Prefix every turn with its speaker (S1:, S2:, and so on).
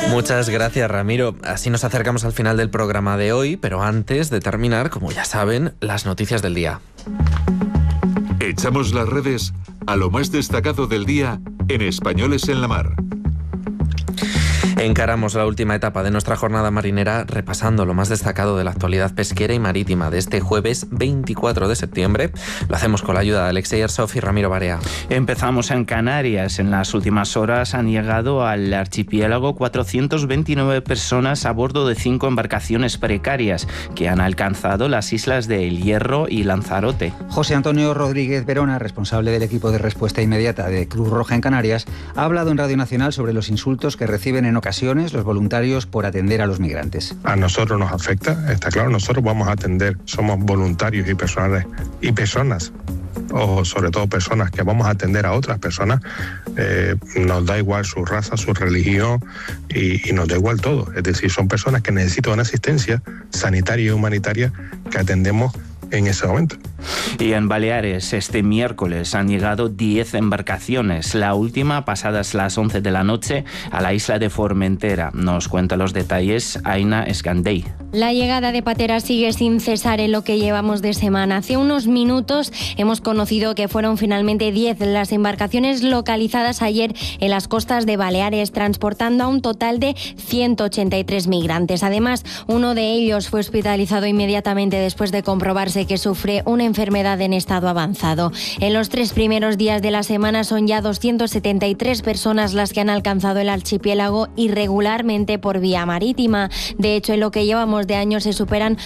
S1: Muchas gracias, Ramiro. Así nos acercamos al final del programa de hoy, pero antes de terminar, como ya saben, las noticias del día.
S2: Echamos las redes a lo más destacado del día en Españoles en la Mar.
S1: Encaramos la última etapa de nuestra jornada marinera repasando lo más destacado de la actualidad pesquera y marítima de este jueves 24 de septiembre. Lo hacemos con la ayuda de Alexei Arsov y Ramiro Barea.
S3: Empezamos en Canarias. En las últimas horas han llegado al archipiélago 429 personas a bordo de 5 embarcaciones precarias que han alcanzado las islas de El Hierro y Lanzarote.
S4: José Antonio Rodríguez Verona, responsable del equipo de respuesta inmediata de Cruz Roja en Canarias, ha hablado en Radio Nacional sobre los insultos que reciben en ocasiones los voluntarios por atender a los migrantes.
S5: A nosotros nos afecta, está claro, nosotros vamos a atender, somos voluntarios y personas, o sobre todo personas que vamos a atender a otras personas, nos da igual su raza, su religión y nos da igual todo. Es decir, son personas que necesitan una asistencia sanitaria y humanitaria que atendemos en ese momento.
S3: Y en Baleares, este miércoles han llegado 10 embarcaciones, la última pasadas las 11 de la noche a la isla de Formentera. Nos cuenta los detalles Aina Escandey.
S6: La llegada de pateras sigue sin cesar en lo que llevamos de semana. Hace unos minutos hemos conocido que fueron finalmente 10 las embarcaciones localizadas ayer en las costas de Baleares, transportando a un total de 183 migrantes. Además, uno de ellos fue hospitalizado inmediatamente después de comprobarse que sufre una enfermedad en estado avanzado. En los 3 primeros días de la semana son ya 273 personas las que han alcanzado el archipiélago irregularmente por vía marítima. De hecho, en lo que llevamos de año se superan